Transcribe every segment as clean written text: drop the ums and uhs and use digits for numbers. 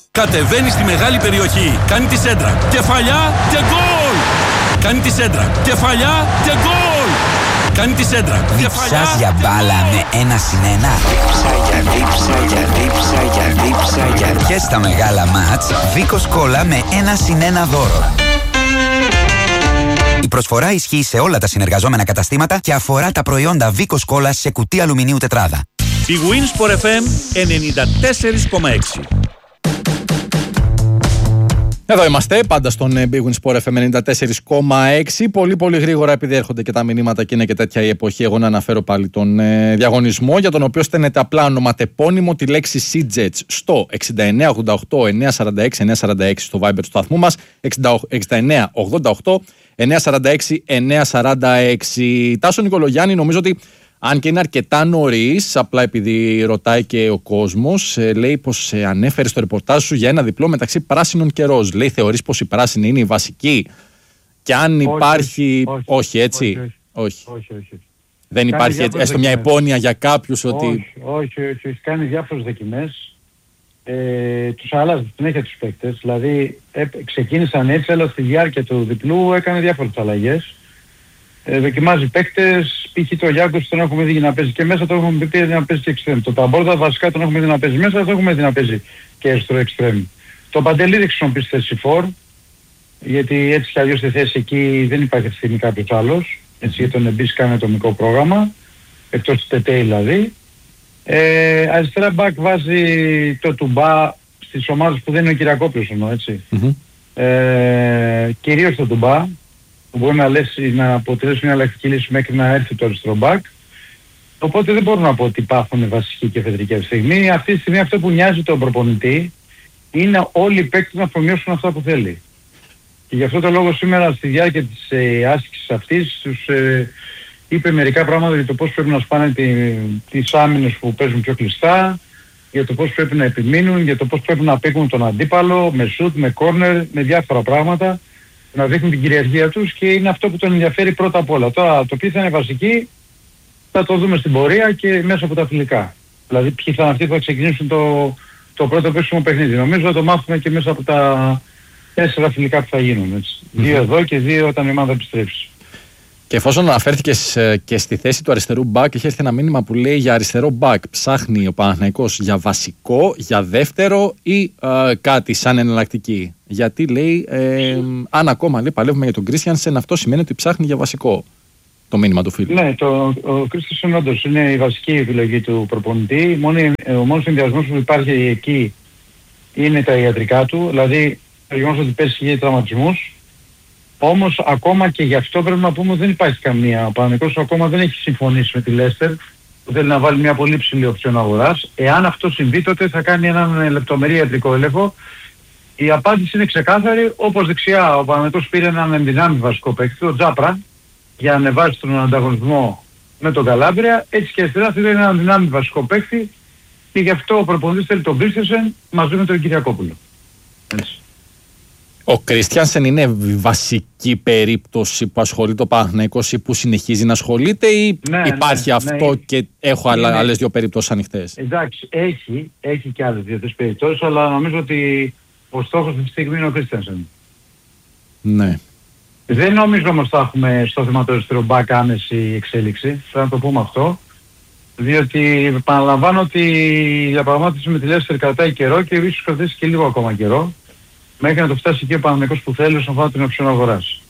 Κατεβαίνει στη μεγάλη περιοχή. Κάνει τη σέντρα. Κεφαλιά και γκολ! Κάνει τη σέντρα. Κεφαλιά και γκολ! Κάνει τη σέντρα. Διψάς για μπάλα με 1-1. Και στα μεγάλα μάτς, Βίκος Κόλλα με 1-1 δώρο. Η προσφορά ισχύει σε όλα τα συνεργαζόμενα καταστήματα και αφορά τα προϊόντα Βίκος Κόλλα σε κουτί αλουμινίου τετράδα. Η Winsport FM 94,6. Εδώ είμαστε, πάντα στον Big Win Sport FM 94,6. Πολύ γρήγορα, επειδή έρχονται και τα μηνύματα και είναι και τέτοια η εποχή, εγώ να αναφέρω πάλι τον διαγωνισμό, για τον οποίο στέλνετε απλά ονοματεπώνυμο τη λέξη SeaJets στο 6988-946-946 στο Viber του σταθμού μας, 6988-946-946. Τάσο Νικολογιάννη, νομίζω ότι αν και είναι αρκετά νωρίς, απλά επειδή ρωτάει και ο κόσμος, λέει πως ανέφερε στο ρεπορτάζ σου για ένα διπλό μεταξύ πράσινων και ροζ. Λέει, θεωρείς πως η πράσινη είναι η βασική και αν υπάρχει... Όχι, έτσι. Όχι. Δεν υπάρχει έτσι, έστω μια επώνυα για κάποιους ότι... Όχι. Έχει κάνει διάφορες δοκιμές. Τους άλλαζε συνέχεια τους παίκτες. Δηλαδή ξεκίνησαν έτσι, αλλά στη διάρκεια του διπλού έκανε διάφορες αλλαγές. Δοκιμάζει παίκτες, π.χ. το Γιάκος τον έχουμε δει να παίζει και μέσα, το έχουμε πει να παίζει και εξτρέμ. Το Ταμπόρδα βασικά τον έχουμε δει να παίζει μέσα, το έχουμε δει να παίζει και στο εξτρέμ. Το Παντελίδη χρησιμοποιεί στη θέση 4, γιατί έτσι κι αλλιώς στη θέση εκεί δεν υπάρχει αυτή τη στιγμή κάποιος άλλος. Έτσι γιατί τον Εμπίς κάνει ατομικό πρόγραμμα, εκτός του Τετέ δηλαδή. Αριστερά μπακ βάζει το Τουμπά στις ομάδες που δεν είναι ο Κυριακόπουλος εννοώ, έτσι. Κυρίως το Τουμπά, που μπορεί να αποτελέσει μια αλλακτική λύση μέχρι να έρθει το αριστερό μπακ. Οπότε δεν μπορώ να πω ότι υπάρχουν βασική και εφεδρική αυτή τη στιγμή. Αυτή τη στιγμή αυτό που νοιάζει τον προπονητή είναι όλοι οι παίκτες να αφομοιώσουν αυτά που θέλει. Και γι' αυτό το λόγο σήμερα στη διάρκεια της άσκησης αυτής τους είπε μερικά πράγματα για το πώς πρέπει να σπάνε τις άμυνες που παίζουν πιο κλειστά, για το πώς πρέπει να επιμείνουν, για το πώς πρέπει να παίξουν τον αντίπαλο με σουτ, με κόρνερ, με διάφορα πράγματα, να δείχνουν την κυριαρχία τους και είναι αυτό που τον ενδιαφέρει πρώτα απ' όλα. Τώρα το ποιοι θα είναι βασικοί θα το δούμε στην πορεία και μέσα από τα φιλικά. Δηλαδή ποιοι θα είναι αυτοί που θα ξεκινήσουν το πρώτο πέσιμο παιχνίδι. Νομίζω θα το μάθουμε και μέσα από τα 4 φιλικά που θα γίνουν. Έτσι. 2 εδώ και 2 όταν η ομάδα επιστρέψει. Και εφόσον αναφέρθηκες και στη θέση του αριστερού μπακ, έχει έρθει ένα μήνυμα που λέει για αριστερό μπακ. Ψάχνει ο Παναθηναϊκός για βασικό, για δεύτερο ή κάτι σαν εναλλακτική. Γιατί λέει, αν ακόμα λέει, παλεύουμε για τον Κρίστιανσεν, αυτό σημαίνει ότι ψάχνει για βασικό. Το μήνυμα του φίλου. Ναι, ο Κρίστιανσεν όντως είναι η βασική επιλογή του προπονητή. Ο μόνος συνδυασμός που υπάρχει εκεί είναι τα ιατρικά του. Δηλαδή, το γεγονός ότι πέσει για τραυματισμούς. Όμως ακόμα και γι' αυτό πρέπει να πούμε ότι δεν υπάρχει καμία. Ο Παναθηναϊκός ακόμα δεν έχει συμφωνήσει με τη Λέστερ που θέλει να βάλει μια πολύ ψηλή οψιόν αγοράς. Εάν αυτό συμβεί τότε θα κάνει έναν λεπτομερή ιατρικό έλεγχο. Η απάντηση είναι ξεκάθαρη. Όπως δεξιά ο Παναθηναϊκός πήρε έναν ενδυνάμει βασικό παίκτη, τον Τζάπρα, για να ανεβάσει τον ανταγωνισμό με τον Καλάμπρια. Έτσι και αριστερά θέλει έναν ενδυνάμει βασικό παίκτη και γι' αυτό ο προπονητής θέλει τον Κρίστιανσεν μαζί με τον Κυριακόπουλο. Έτσι. Ο Κρίστιανσεν είναι βασική περίπτωση που ασχολείται ο Παναθηναϊκός ή που συνεχίζει να ασχολείται ή υπάρχει αυτό και έχω άλλες 2 περιπτώσεις ανοιχτές? Εντάξει, έχει και άλλες 2-3 περιπτώσεις, αλλά νομίζω ότι ο στόχος αυτή τη στιγμή είναι ο Κρίστιανσεν. Ναι. Δεν νομίζω όμως θα έχουμε στο θέμα του αριστερού μπακ άμεση εξέλιξη, θέλω να το πούμε αυτό, διότι επαναλαμβάνω ότι η διαπραγμάτευση με τη Λέστερ κρατάει καιρό και ίσως κρατήσει και λίγο ακόμα καιρό, μέχρι να το φτάσει και ο Παναθηναϊκός που θέλει όσον αφορά την οψιόν αγοράς.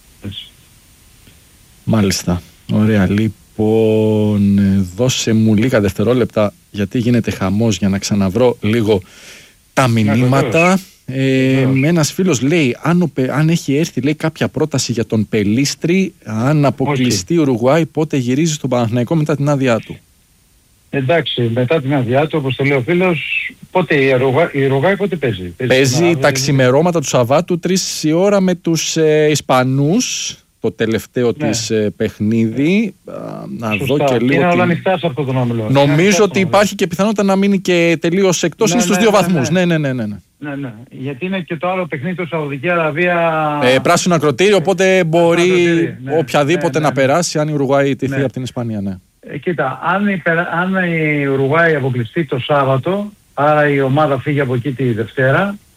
Μάλιστα. Ωραία. Λοιπόν, δώσε μου λίγα δευτερόλεπτα γιατί γίνεται χαμός για να ξαναβρω λίγο τα μηνύματα. Ένας φίλος λέει αν έχει έρθει λέει, κάποια πρόταση για τον Πελίστρη, αν αποκλειστεί η Ουρουγουάη, πότε γυρίζει στον Παναθηναϊκό μετά την άδειά του? Εντάξει, μετά την άδειά του, όπως το λέει ο φίλος, πότε η Ουρουγουάη πότε παίζει? Παίζει τα ξημερώματα του Σαββάτου 3 η ώρα με τους Ισπανούς, το τελευταίο της παιχνίδι. Να σωστά. δω και λίγο. Είναι όλα ανοιχτά σε αυτό το όμιλο. Νομίζω ότι υπάρχει και πιθανότητα να μείνει και τελείως εκτός. Είναι στους 2 βαθμούς. Ναι. Ναι. Γιατί είναι και το άλλο παιχνίδι του Σαουδική Αραβία. Πράσινο ακροτήριο, οπότε μπορεί οποιαδήποτε να περάσει αν η Ουρουγουάη τηθεί από την Ισπανία. Ναι. Κοίτα, αν η Ουρουγουάη αποκλειστεί το Σάββατο, άρα η ομάδα φύγει από εκεί τη Δευτέρα,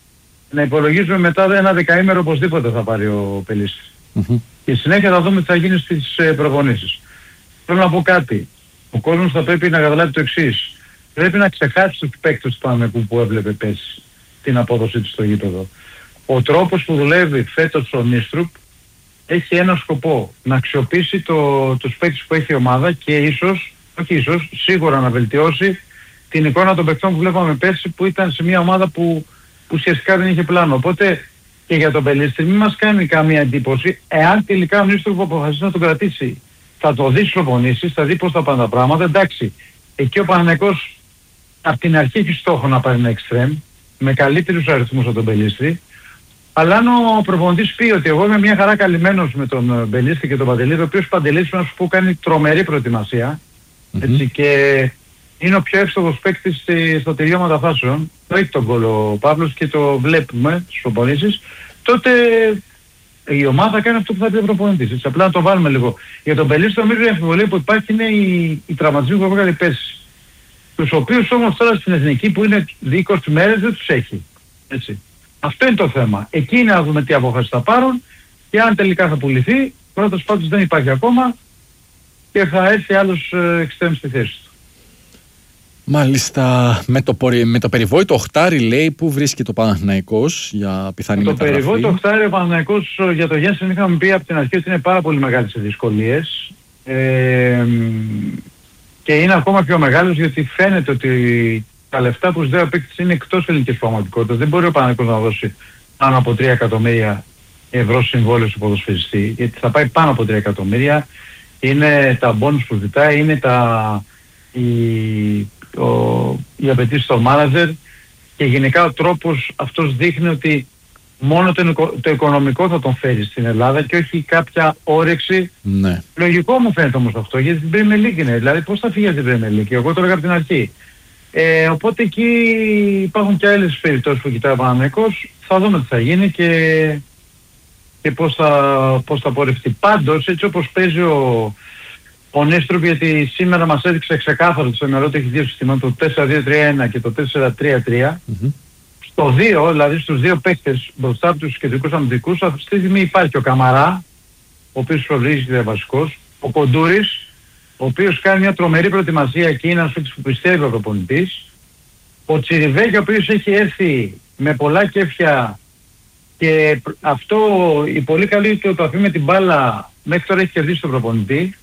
να υπολογίζουμε μετά ένα δεκαήμερο οπωσδήποτε θα πάρει ο Πελίστης. Και συνέχεια θα δούμε τι θα γίνει στις προπονήσεις. Θέλω να πω κάτι. Ο κόσμος θα πρέπει να καταλάβει το εξής. Πρέπει να ξεχάσει τους παίκτες του Παναθηναϊκού που έβλεπε πέρσι την απόδοσή του στο γήπεδο. Ο τρόπος που δουλεύει φέτος ο Νίστρουπ έχει ένα σκοπό. Να αξιοποιήσει τους παίκτες που έχει η ομάδα και σίγουρα να βελτιώσει την εικόνα των παικτών που βλέπαμε πέρσι, που ήταν σε μια ομάδα που ουσιαστικά δεν είχε πλάνο. Οπότε και για τον Πελίστη μην μας κάνει καμία εντύπωση εάν τελικά ο Νίστρουπ αποφασίσει να τον κρατήσει. Θα το δει στις προπονήσεις, θα δει πώς θα πάνε τα πράγματα. Εντάξει, εκεί ο Παναθηναϊκός από την αρχή έχει στόχο να πάρει ένα εξτρέμ με καλύτερους αριθμούς από τον Πελίστη. Αλλά αν ο προπονητής πει ότι εγώ είμαι μια χαρά καλυμμένος με τον Μπελίστη και τον Παντελίδη, ο οποίος Παντελίδης να σου πω κάνει τρομερή προετοιμασία, έτσι, και είναι ο πιο εύστοχος παίκτης στα τελειώματα φάσεων, το έχει τον γκολ ο Παύλος και το βλέπουμε στις προπονήσεις, τότε η ομάδα κάνει αυτό που θα πει ο προπονητής. Έτσι, απλά να το βάλουμε λίγο. Για τον Μπελίστη νομίζω η αμφιβολία που υπάρχει είναι οι τραυματισμοί που έβγαλε πέρσι. Τους οποίους όμως τώρα στην εθνική που είναι 20 μέρες δεν τους έχει. Έτσι. Αυτό είναι το θέμα. Εκεί είναι να δούμε τι απόφαση θα πάρουν και αν τελικά θα πουληθεί. Πρώτος πάντως δεν υπάρχει ακόμα και θα έρθει άλλος εξτρέμ στη θέση του. Μάλιστα, με το περιβόητο οχτάρι λέει που βρίσκει το Παναθηναϊκός για πιθανή μεταγραφή. Το περιβόητο οχτάρι ο Παναθηναϊκός για το Γένσεν είχαμε πει από την αρχή ότι είναι πάρα πολύ μεγάλες δυσκολίες και είναι ακόμα πιο μεγάλος γιατί φαίνεται ότι τα λεφτά που ζητάει ο παίκτης είναι εκτός ελληνικής πραγματικότητας. Δεν μπορεί ο Παναθηναϊκός να δώσει πάνω από 3 εκατομμύρια ευρώ συμβόλαιο στο ποδοσφαιριστή, γιατί θα πάει πάνω από 3 εκατομμύρια. Είναι τα μπόνους που ζητάει, είναι οι απαιτήσεις στο μάνατζερ και γενικά ο τρόπος αυτός δείχνει ότι μόνο το οικονομικό θα τον φέρει στην Ελλάδα και όχι κάποια όρεξη. Ναι. Λογικό μου φαίνεται όμως αυτό, γιατί την Premier League είναι. Δηλαδή πώς θα φύγει από την Premier League, και εγώ το έλεγα από την αρχή. Οπότε εκεί υπάρχουν και άλλες περιπτώσεις που κοιτάει ο Παναθηναϊκός. Θα δούμε τι θα γίνει και πώς θα πορευτεί. Πάντως, έτσι όπως παίζει ο Νίστρουπ, γιατί σήμερα μας έδειξε ξεκάθαρο ότι στο μυαλό του έχει δύο συστήματα, το 4-2-3-1 και το 4-3-3. Στο 2, δηλαδή στους δύο παίκτες μπροστά από τους κεντρικούς αμυντικούς, αυτή τη στιγμή υπάρχει ο Καμαρά, ο οποίος προορίζεται βασικός, ο Κοντούρης, ο οποίος κάνει μια τρομερή προετοιμασία και είναι ένας παίκτης που πιστεύει ο προπονητής, ο Τσιριβέγια, ο οποίος έχει έρθει με πολλά κέφια και αυτό η πολύ καλή του επαφή με την μπάλα μέχρι τώρα έχει κερδίσει τον προπονητή,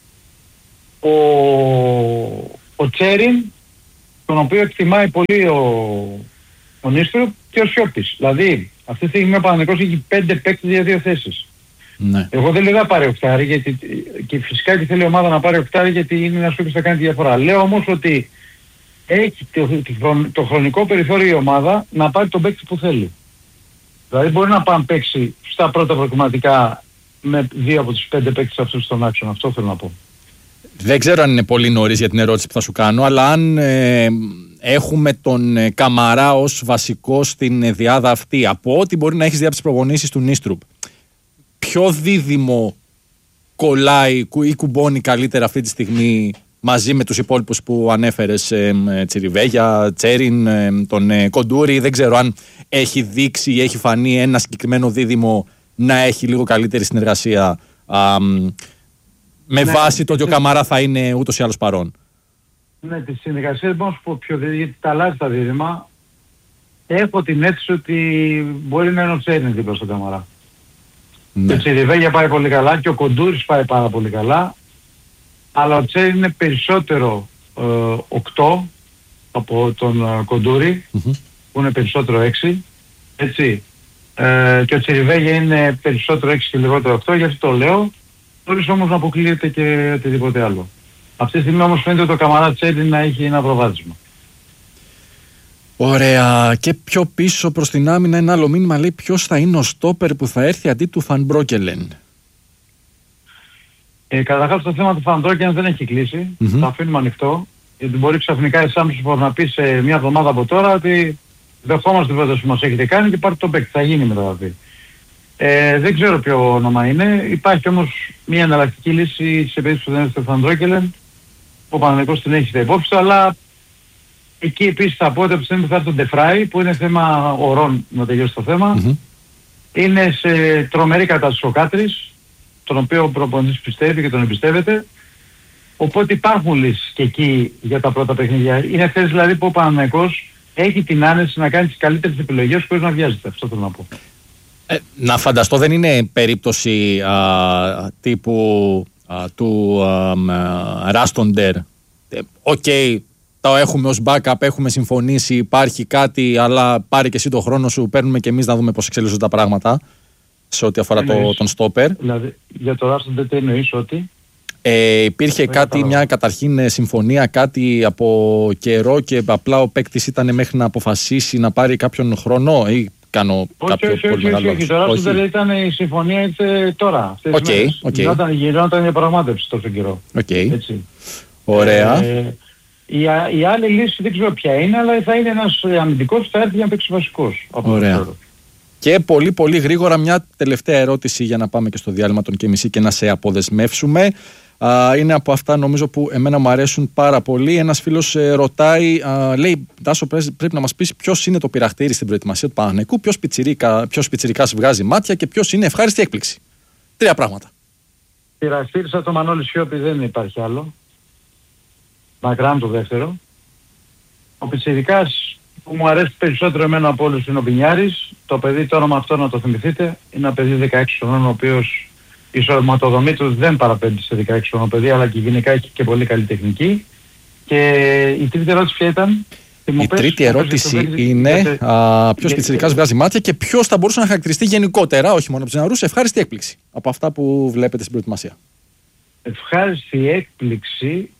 ο Τσέριν, τον οποίο εκτιμάει πολύ ο Νίστρουπ, και ο Σιώπης. Δηλαδή αυτή τη στιγμή ο Παναθηναϊκός έχει 5 παίκτες για 2 θέσεις. Ναι. Εγώ δεν λέω να πάρει οκτάρι, γιατί και φυσικά και θέλει η ομάδα να πάρει οκτάρι, γιατί είναι ένας παίκτης που θα κάνει τη διαφορά. Λέω όμως ότι έχει το χρονικό περιθώριο η ομάδα να πάρει τον παίκτη που θέλει. Δηλαδή μπορεί να πάμε παίξει στα πρώτα προκριματικά με 2 από τους 5 παίκτες αυτούς στον άξονα. Αυτό θέλω να πω. Δεν ξέρω αν είναι πολύ νωρίς για την ερώτηση που θα σου κάνω, αλλά αν έχουμε τον Καμαρά ως βασικό στην διάδα αυτή, από ό,τι μπορεί να έχεις δει από τις προπονήσεις του Νίστρουπ, ποιο δίδυμο κολλάει ή κουμπώνει καλύτερα αυτή τη στιγμή μαζί με τους υπόλοιπους που ανέφερες, Τσιριβέγια, Τσέριν, τον Κοντούρη? Δεν ξέρω αν έχει δείξει ή έχει φανεί ένα συγκεκριμένο δίδυμο να έχει λίγο καλύτερη συνεργασία με βάση το ότι ο Καμαρά θα είναι ούτως ή άλλως παρόν. Ναι, τη συνεργασία δεν μπορώ να σου πω πιο γιατί τα αλλάζει τα δίδυμα. Έχω την αίσθηση ότι μπορεί να είναι ο Τσέριν δίπλα στον Καμαρά. Ναι. Ο Τσιριβέγια πάει πολύ καλά και ο Κοντούρης πάει πάρα πολύ καλά. Αλλά ο Τσέριν είναι περισσότερο 8 από τον Κοντούρη, που είναι περισσότερο 6. Έτσι. Και ο Τσιριβέγια είναι περισσότερο 6 και λιγότερο 8, γι' αυτό το λέω. Χωρίς όμως να αποκλείεται και οτιδήποτε άλλο. Αυτή τη στιγμή όμως φαίνεται ότι το Καμαρά Τσέριν να έχει ένα προβάδισμα. Ωραία. Και πιο πίσω προς την άμυνα ένα άλλο μήνυμα λέει ποιος θα είναι ο στόπερ που θα έρθει αντί του Φαν Μπρόκελεν. Καταρχάς το θέμα του Φαν Μπρόκελεν δεν έχει κλείσει. Το αφήνουμε ανοιχτό. Γιατί μπορεί ξαφνικά η Σάμψος να πει σε μια εβδομάδα από τώρα ότι δεχόμαστε την πρόταση που μας έχετε κάνει και πάρτε τον παίκτη. Θα γίνει μεταγραφή. Δεν ξέρω ποιο όνομα είναι. Υπάρχει όμως μια εναλλακτική λύση σε περίπτωση που δεν έρθει ο Φαν Μπρόκελεν. Ο Παναθηναϊκός την έχει στα υπόψη, αλλά Εκεί επίσης θα πω ότι από τη στιγμή που θα έρθει τον Ντεφράι, που είναι θέμα ωρών να τελειώσει το θέμα, είναι σε τρομερή κατάσταση ο Κάτρης, τον οποίο ο προπονητής πιστεύει και τον εμπιστεύεται. Οπότε υπάρχουν λύσεις και εκεί για τα πρώτα παιχνίδια. Είναι θέσεις δηλαδή που ο Παναθηναϊκός έχει την άνεση να κάνει τις καλύτερες επιλογές χωρίς να βιάζεται. Αυτό θέλω να πω. Να φανταστώ δεν είναι περίπτωση τύπου του Ράστοντερ. Οκ, το έχουμε ως backup, έχουμε συμφωνήσει, υπάρχει κάτι, αλλά πάρε και εσύ τον χρόνο σου, παίρνουμε και εμείς να δούμε πώς εξελίσσονται τα πράγματα σε ό,τι αφορά τον στόπερ. Δηλαδή, για το Ράστοντερ τι εννοείς ότι... υπήρχε κάτι, μια καταρχήν συμφωνία, κάτι από καιρό και απλά ο παίκτης ήταν μέχρι να αποφασίσει να πάρει κάποιον χρόνο ή κάνω κάποιο πολύ μεγάλο. Όχι, το Ράστοντερ ήταν η συμφωνία ήρθε τώρα. Γινόταν η διαπραγμάτευση τόσο καιρό. Έτσι. Ωραία. Η άλλη λύση δεν ξέρω ποια είναι, αλλά θα είναι ένας αμυντικός που θα έρθει για να παίξει βασικός. Ωραία. Και πολύ πολύ γρήγορα μια τελευταία ερώτηση για να πάμε και στο διάλειμμα των και μισή και να σε αποδεσμεύσουμε. Είναι από αυτά νομίζω που εμένα μου αρέσουν πάρα πολύ. Ένας φίλος ρωτάει, λέει Τάσο πρέπει να μας πεις ποιος είναι το πειραχτήρι στην προετοιμασία του Παναθηναϊκού, ποιος πιτσιρικάς βγάζει μάτια και ποιος είναι ευχάριστη έκπληξη. 3 πράγματα. Πειραχτήρι σαν το Μανώλη Σιώπη δεν υπάρχει άλλο. Μακράν το δεύτερο. Ο πιτσιρικάς που μου αρέσει περισσότερο εμένα από όλους είναι ο Μπινιάρης. Το παιδί, το όνομα αυτό να το θυμηθείτε, είναι ένα παιδί 16 χρονών, ο οποίος η σωματοδομή του δεν παραπέμπει σε 16 χρονών παιδί, αλλά και γενικά έχει και πολύ καλή τεχνική. Και η τρίτη ερώτηση ποια ήταν? Η τρίτη ερώτηση είναι ποιος πιτσιρικάς βγάζει μάτια και ποιος θα μπορούσε να χαρακτηριστεί γενικότερα, όχι μόνο από τους νεαρούς, ευχάριστη έκπληξη από αυτά που βλέπετε στην προετοιμασία. Ευχάριστη έκπληξη.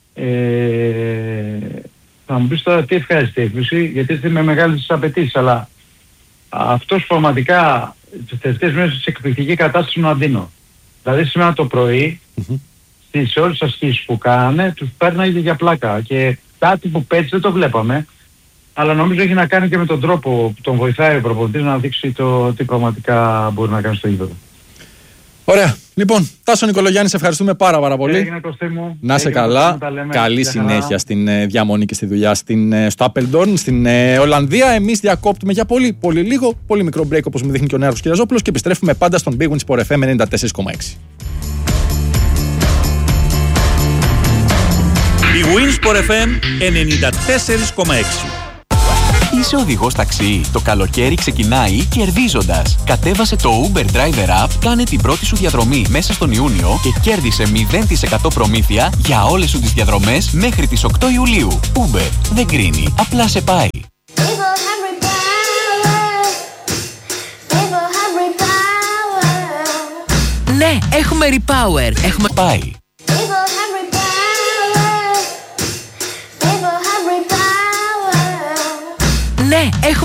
Θα μου πεις τώρα τι ευχάριστη έκπληξη, γιατί είστε με μεγάλες απαιτήσεις, αλλά αυτός πραγματικά τις τελευταίες μέρες σε εκπληκτική κατάσταση είναι ο Αντίνο. Δηλαδή σήμερα το πρωί, στις όλες τις ασκήσεις που κάνανε, τους παίρναγε για πλάκα και κάτι που πέτσε δεν το βλέπαμε, αλλά νομίζω έχει να κάνει και με τον τρόπο που τον βοηθάει ο προπονητής να δείξει το τι πραγματικά μπορεί να κάνει στο γήπεδο. Ωραία. Λοιπόν, Τάσο Νικολογιάννη, σε ευχαριστούμε πάρα πολύ. Να είσαι καλά. Καλή συνέχεια στην διαμονή και στη δουλειά στο Appledorn, στην Ολλανδία. Εμείς διακόπτουμε για πολύ λίγο, πολύ μικρό break όπως μου δείχνει και ο Νέαρχος Κυριαζόπουλος και επιστρέφουμε πάντα στον Big Win Sport FM 94,6. Big Win Sport FM 94,6. Είσαι οδηγός ταξί? Το καλοκαίρι ξεκινάει κερδίζοντας. Κατέβασε το Uber Driver App, κάνε την πρώτη σου διαδρομή μέσα στον Ιούνιο και κέρδισε 0% προμήθεια για όλες σου τις διαδρομές μέχρι τις 8 Ιουλίου. Uber δεν κρίνει, απλά σε πάει. Ναι, έχουμε Repower. Έχουμε πάει. Ναι, έχουμε